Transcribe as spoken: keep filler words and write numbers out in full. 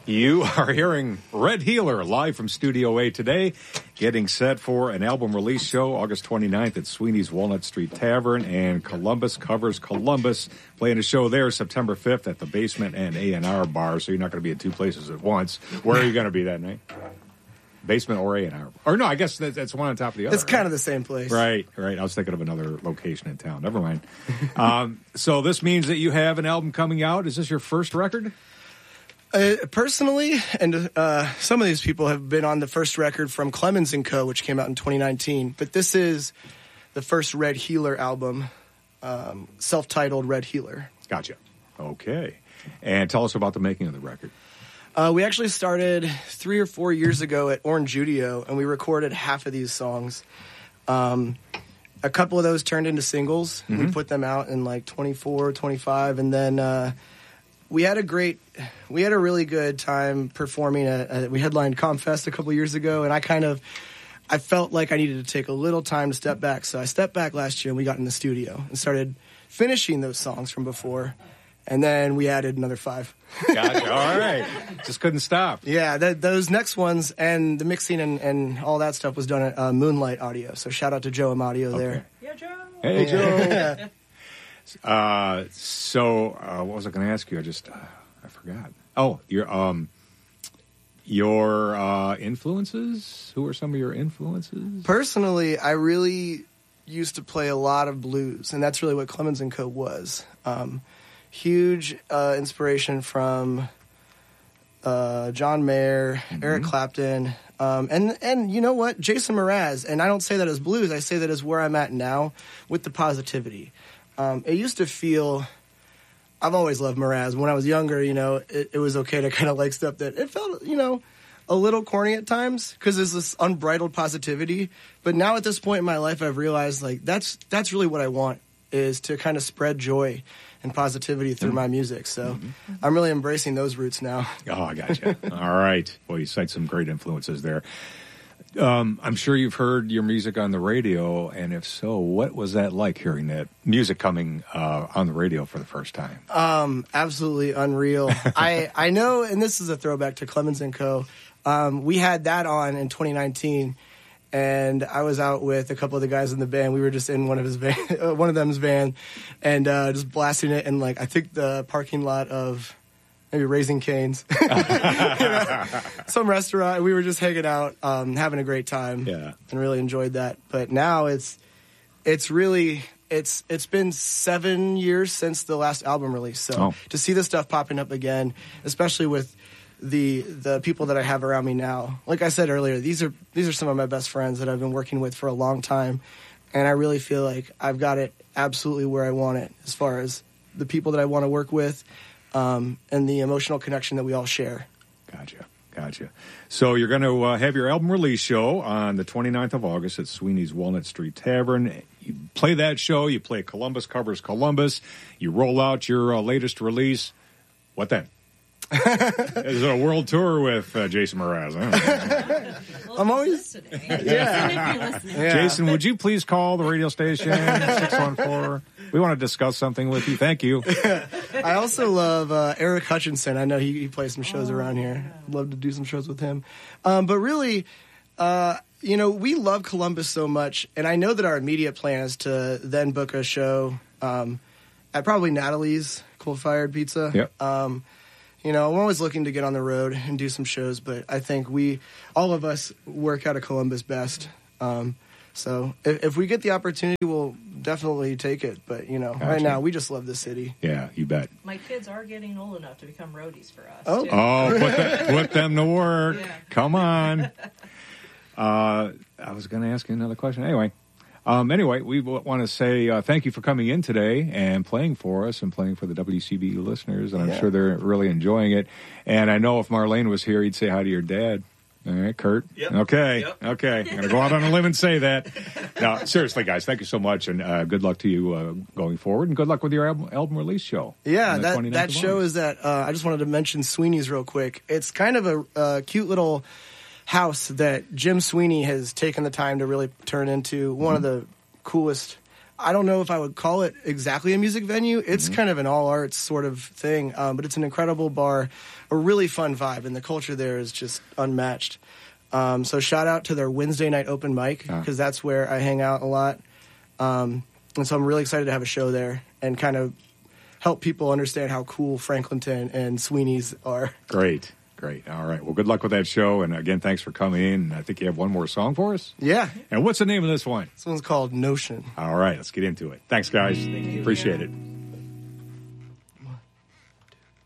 You are hearing Red Healer live from Studio A today, getting set for an album release show August twenty-ninth at Sweeney's Walnut Street Tavern, and Columbus Covers Columbus, playing a show there September fifth at the Basement and A and R Bar, so you're not going to be at two places at once. Where are you going to be that night? Basement or A and R? Or no, I guess that, that's one on top of the other. It's kind right? of the same place. Right, right. I was thinking of another location in town. Never mind. um, so this means that you have an album coming out. Is this your first record? Uh, personally, and uh, some of these people have been on the first record from Clemens and Co., which came out in twenty nineteen. But this is the first Red Healer album, um, self-titled Red Healer. Gotcha. Okay. And tell us about the making of the record. Uh, we actually started three or four years ago at Orange Judio, and we recorded half of these songs. Um, a couple of those turned into singles. Mm-hmm. We put them out in like twenty-four, twenty-five, and then... Uh, We had a great, we had a really good time performing. At, at, we headlined ComFest a couple years ago, and I kind of, I felt like I needed to take a little time to step back. So I stepped back last year, and we got in the studio and started finishing those songs from before, and then we added another five. Gotcha. All right. Just couldn't stop. Yeah, that, those next ones and the mixing and, and all that stuff was done at uh, Moonlight Audio. So shout out to Joe Amadio okay. there. Yeah, Joe. Hey, Joe. Uh, so, uh, what was I going to ask you? I just, uh, I forgot. Oh, your, um, your, uh, influences? Who are some of your influences? Personally, I really used to play a lot of blues, and that's really what Clemens and Co. was. Um, huge, uh, inspiration from, uh, John Mayer, mm-hmm. Eric Clapton, um, and, and you know what? Jason Mraz. And I don't say that as blues. I say that as where I'm at now with the positivity. Um, it used to feel, I've always loved Mraz. When I was younger, you know, it, it was okay to kind of like stuff that, it felt, you know, a little corny at times because there's this unbridled positivity. But now at this point in my life, I've realized, like, that's that's really what I want, is to kind of spread joy and positivity through mm-hmm. my music. So mm-hmm. I'm really embracing those roots now. Oh, I gotcha. All right. Well, you cite some great influences there. Um, I'm sure you've heard your music on the radio, and if so, what was that like, hearing that music coming uh, on the radio for the first time? Um, absolutely unreal. I, I know, and this is a throwback to Clemens and Co. Um, we had that on in twenty nineteen, and I was out with a couple of the guys in the band. We were just in one of his van, one of them's van, and uh, just blasting it in, like, I think the parking lot of maybe Raising Cane's, you know, some restaurant. We were just hanging out, um, having a great time, yeah, and really enjoyed that. But now it's it's really it's it's been seven years since the last album release. So oh. to see this stuff popping up again, especially with the the people that I have around me now, like I said earlier, these are these are some of my best friends that I've been working with for a long time, and I really feel like I've got it absolutely where I want it as far as the people that I want to work with. Um, and the emotional connection that we all share. Gotcha, gotcha. So you're going to uh, have your album release show on the twenty-ninth of August at Sweeney's Walnut Street Tavern. You play that show, you play Columbus Covers Columbus, you roll out your uh, latest release. What then? Is it a world tour with uh, Jason Mraz? Well, I'm always listening. Yeah. yeah. Jason, would you please call the radio station six one four? We want to discuss something with you. Thank you. I also love uh, Eric Hutchinson. I know he, he plays some shows oh, around here. I'd love to do some shows with him. Um, but really, uh, you know, we love Columbus so much, and I know that our immediate plan is to then book a show um, at probably Natalie's Coal Fired Pizza. Yep. Um, you know, I'm always looking to get on the road and do some shows, but I think we, all of us, work out of Columbus best. Um, so if, if we get the opportunity, we'll definitely take it. But, you know, gotcha. Right now, we just love the city. Yeah, you bet. My kids are getting old enough to become roadies for us. Oh, too. oh put, the, put them to work. Yeah. Come on. Uh, I was going to ask you another question. Anyway. Um, anyway, we w- want to say uh, thank you for coming in today and playing for us and playing for the W C B listeners, and I'm yeah. sure they're really enjoying it. And I know if Marlene was here, he'd say hi to your dad. All right, Kurt? Yep. Okay, Yep. okay. I'm going to go out on a limb and say that. No, seriously, guys, thank you so much, and uh, good luck to you uh, going forward, and good luck with your album, album release show. Yeah, that, that show is at, uh, I just wanted to mention Sweeney's real quick. It's kind of a uh, cute little house that Jim Sweeney has taken the time to really turn into one mm-hmm. of the coolest I don't know if I would call it exactly a music venue. It's Mm-hmm. kind of an all arts sort of thing, um, but it's an incredible bar, a really fun vibe, and the culture there is just unmatched. Um, so shout out to their Wednesday night open mic, because that's where I hang out a lot. Um, and so I'm really excited to have a show there and kind of help people understand how cool Franklinton and Sweeney's are. Great. Great. All right. Well, good luck with that show. And again, thanks for coming in. I think you have one more song for us. Yeah. And what's the name of this one? This one's called Notion. All right. Let's get into it. Thanks, guys. Appreciate it.